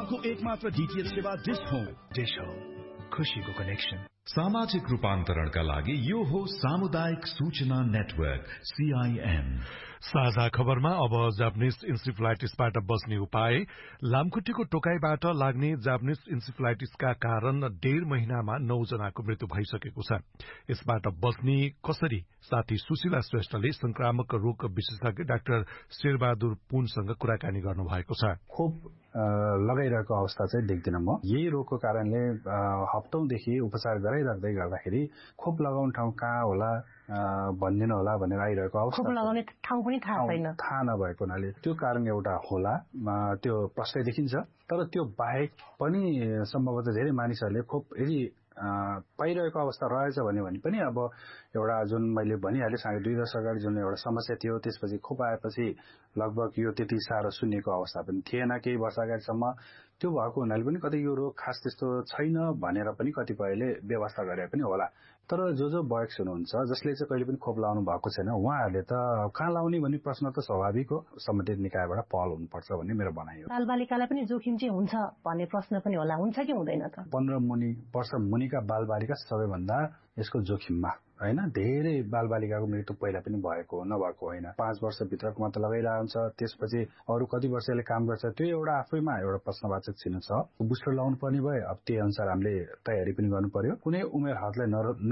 नेपालको एकमात्र डीटीएच सेवा डिश होम खुशीको कनेक्सन। सामाजिक रूपान्तरणका लागि यो हो सामुदायिक सूचना नेटवर्क CIN। साझा खबरमा अब जापानिज इन्सेफेलाइटिसबाट बच्ने उपाय। लामखुट्टेको टोकाइबाट लाग्ने जापानिज इन्सेफेलाइटिसका कारण 1.5 महिनामा 9 जनाको मृत्यु भइसकेको छ। यसबाट बच्ने कसरी, साथी सुशीला श्रेष्ठले संक्रामक रोग विशेषज्ञ डाक्टर शेरबहादुर पुनसँग कुराकानी गर्नु भएको छ। खोप लगाइरहेको अवस्था चाहिँ देख्दिन म। यही रोगको कारणले हप्तौंदेखि उपचार गराइराख्दै गर्दाखेरि खोप लगाउने ठाउँ कहाँ होला भन्दिन होला भनेर आइरहेको अवस्था। खोप लगाउने ठाउँ पनि थाहा नभएको हुनाले त्यो कारण एउटा होला, त्यो प्रश्न देखिन्छ। तर त्यो बाहेक पनि सम्भवतः धेरै मानिसहरूले खोप यदि पाइरहेको अवस्था रहेछ भने पनि अब एउटा जुन मैले भनिहालेँ 2.5 दशक अगाडि जुन एउटा समस्या थियो, त्यसपछि खोप आएपछि लगभग यो त्यति साह्रो सुन्निएको अवस्था पनि थिएन। केही वर्ष अगाडिसम्म त्यो भएको हुनाले पनि कतै यो रोग खास त्यस्तो छैन भनेर पनि कतिपयले व्यवस्था गरे पनि होला। तर जो वयस्क हुनुहुन्छ जसले चाहिँ कहिले पनि खोप लाउनु भएको छैन, उहाँहरूले त कहाँ लाउने भन्ने प्रश्न त स्वाभाविक हो। सम्बन्धित निकायबाट पहल हुनुपर्छ भन्ने मेरो भनाइ हो। बालबालिकालाई पनि जोखिम चाहिँ हुन्छ भन्ने प्रश्न पनि होला, हुन्छ कि हुँदैन त? 15 वर्ष मुनिका बालबालिका सबैभन्दा यसको जोखिममा हैन। धेरै बालबालिकाको मृत्यु पहिला पनि भएको हो, नभएको होइन। 5 वर्षभित्रकोमा त लगाइरहेको हुन्छ, त्यसपछि अरू कति वर्षले काम गर्छ, त्यो एउटा आफैमा एउटा प्रश्नवाचक चिन्ह छ। बुस्टर लाउनु पर्ने भए अब त्यही अनुसार हामीले तयारी पनि गर्नु पर्यो। कुनै उमेर हदलाई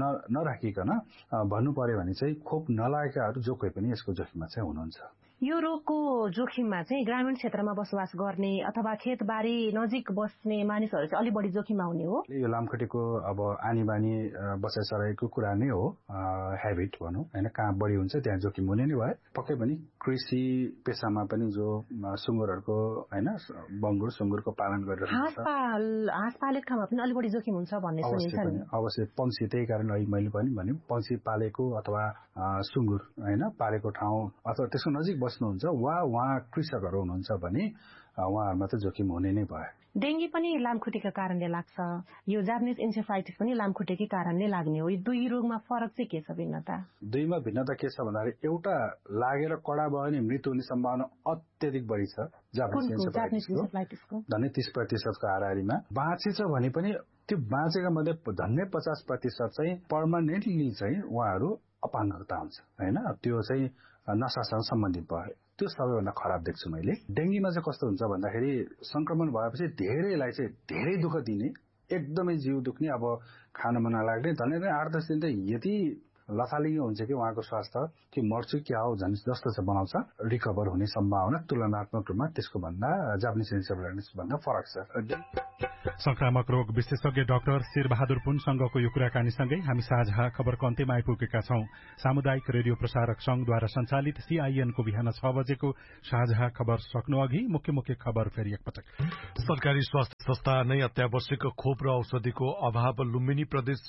नराखिकन भन्नु पर्यो भने चाहिँ खोप नलागेकाहरू जो कोही पनि यसको जोखिममा चाहिँ हुनुहुन्छ। यो रोगको जोखिममा चाहिँ ग्रामीण क्षेत्रमा बसोबास गर्ने अथवा खेतबारी नजिक बस्ने मानिसहरू चाहिँ अलि बढी जोखिममा हुने हो। यो लामखुट्टेको अब आनी बानी बसाइसराईको कुरा नै हो, हेबिट भनौँ हैन। कहाँ बढी हुन्छ त्यहाँ जोखिम हुने नै भयो। पक्कै पनि कृषि पेशामा पनि जो सुँगुरहरूको हैन, बङ्गुर सुँगुरको पालन गरेर हाँस पालेको ठाउँमा पनि अलि बढी जोखिम हुन्छ भन्ने सुनिन्छ नि। अवश्य पंक्षी, त्यही कारण अहिले मैले पनि भने पंक्षी पालेको अथवा सुँगुर हैन पालेको ठाउँ अथवा त्यसको नजिक बस्नुहुन्छ वा उहाँ कृषकहरू हुनुहुन्छ भने उहाँहरूमा त जोखिम हुने नै भयो। डेंगी पनि लामखुट्टेका कारणले लाग्छ, यो जापानिज इन्सेफेलाइटिस पनि लामखुट्टेकै कारणले लाग्ने हो। यो दुई रोगमा फरक चाहिँ के छ, भिन्नता? दुईमा भिन्नता के छ भन्दाखेरि एउटा लागेर कडा भयो भने मृत्यु हुने सम्भावना अत्यधिक बढी छ जापानिज इन्सेफेलाइटिसको, धन्य 30% को हाराहारीमा। बाँचेछ भने पनि त्यो बाँचेका मध्ये धन्य 50% चाहिँ पर्मानेन्टली चाहिँ उहाँहरू अपाङ्गता हुन्छ हैन। त्यो चाहिँ नसासँग सम्बन्धित भयो। त्यो सबैभन्दा खराब देख्छु मैले। डेंगीमा चाहिँ कस्तो हुन्छ भन्दाखेरि संक्रमण भएपछि धेरैलाई चाहिँ धेरै दुःख दिने, एकदमै जीव दुख्ने, अब खान मन नलाग्ने, धन्य 8-10 दिन त यति लथालिङ्ग हुन्छ कि उहाँको स्वास्थ्य कि मर्छु क्या हो झन् जस्तो चाहिँ बनाउँछ। रिकभर हुने सम्भावना तुलनात्मक रूपमा त्यसको भन्दा जापानिज इन्सेफेलाइटिस भन्दा फरक छ। संक्रामक रोग विशेषज्ञ डाक्टर शेरबहादुर पुनसँगको यो कुराकानीसँगै हामी साझा खबरको अन्त्यमा आइपुगेका छौं। सामुदायिक रेडियो प्रसारक संघद्वारा सञ्चालित CIN को बिहान 6 बजेको साझा खबर सक्नु अघि मुख्य खबर फेरि एकपटक। सरकारी स्वास्थ्य संस्था नै अत्यावश्यक खोप र औषधिको अभाव। लुम्बिनी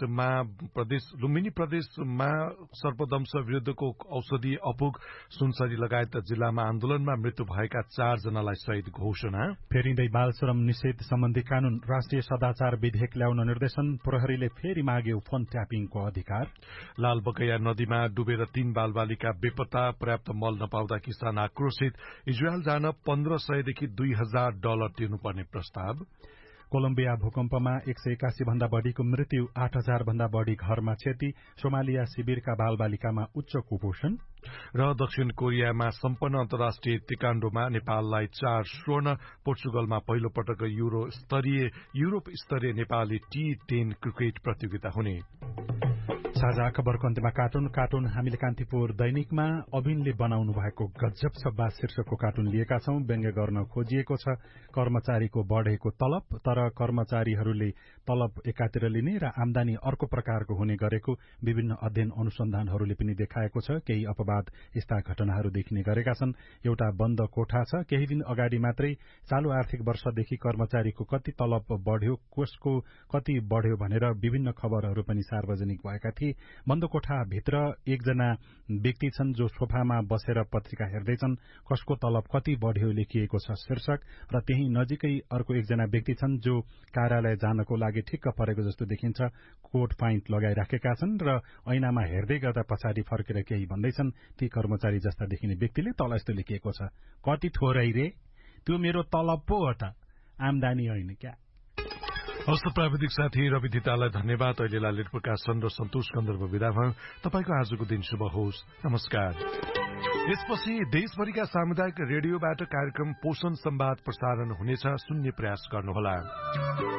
प्रदेशमा सर्पदंश विरुद्धको औषधि अपुग। सुनसरी लगायत जिल्लामा आन्दोलनमा मृत्यु भएका 4 जनालाई शहीद घोषणा। फेरिँदै बाल श्रम निषेध सम्बन्धी कानून, राष्ट्रिय सदाचार विधेयक ल्याउन निर्देशन, प्रहरीले फेरि माग्यो फोन ट्यापिङको अधिकार। लालबकैया नदीमा डुबेर 3 बालबालिका बेपत्ता, पर्याप्त मल नपाउँदा किसान आक्रोशित। इजरायल जान $1,500 देखि $2,000 तिर्नुपर्ने प्रस्ताव। कोलम्बिया भूकम्पमा 181 भन्दा बढ़ीको मृत्यु, 8,000 भन्दा बढ़ी घरमा क्षति। सोमालिया शिविरका बालबालिकामा उच्च कुपोषण। र दक्षिण कोरियामा सम्पन्न अन्तर्राष्ट्रिय तेक्वान्डोमा नेपाललाई 4 स्वर्ण। पोर्चुगलमा पहिलो पटक युरोप स्तरीय नेपाली T10 क्रिकेट प्रतियोगिता हुने। साझा खबरको अन्त्यमा कार्टुन हामीले कान्तिपुर दैनिकमा अविनले बनाउनु भएको गजब सब्बा शीर्षकको कार्टुन लिएका छौं। व्यङ्ग्य गर्न खोजिएको छ कर्मचारीको बढेको तलब, तर कर्मचारीहरूले तलब एकातिर लिने र आमदानी अर्को प्रकारको हुने गरेको विभिन्न अध्ययन अनुसन्धानहरूले पनि देखाएको छ। केही अपवाद यस्ता घटनाहरू देखिने गरेका छन्। एउटा बन्द कोठा छ। केही दिन अगाडि मात्रै चालू आर्थिक वर्षदेखि कर्मचारीको कति तलब बढ्यो, कसको कति बढ्यो भनेर विभिन्न खबरहरू पनि सार्वजनिक भएका थिए। बन्द कोठा भित्र एकजना व्यक्ति छन् जो सोफामा बसेर पत्रिका हेर्दैछन्। कसको तलब कति बढ्यो लेखिएको छ शीर्षक। र त्यही नजिकै अर्को एकजना व्यक्ति छन् जो कार्यालय जानको लागि ठिक्क परेको जस्तो देखिन्छ। कोट पाइन्ट लगाइराखेका छन् र ऐनामा हेर्दै गर्दा पछाडि फर्केर केही भन्दैछन्। ती कर्मचारी जस्ता देखिने व्यक्तिले तल यस्तो लेखिएको छ, कति थोरै रे, त्यो मेरो तलब पो हो त, आमदानी होइन क्या। हस्त प्राविधिक साथी रवि धितालाई धन्यवाद। अहिले ललित प्रकाशन र सन्तोष गन्धर्व विदा भयो। तपाईको आजको दिन शुभ होस्। नमस्कार। यसपछि देशभरिका सामुदायिक रेडियोबाट कार्यक्रम पोषण संवाद प्रसारण हुनेछ। सुन्ने प्रयास गर्नुहोला।